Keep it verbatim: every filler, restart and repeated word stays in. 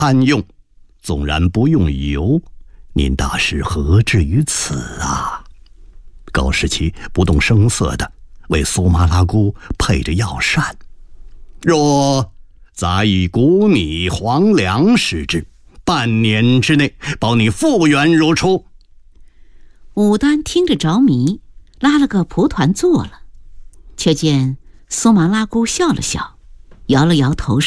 堪用，纵然不用油，您大师何至于此啊？高士奇不动声色地为苏麻拉姑配着药膳，若杂以谷米黄粮食之，半年之内保你复原如初。 武丹听着着迷，拉了个蒲团坐了，却见苏麻拉姑笑了笑，摇了摇头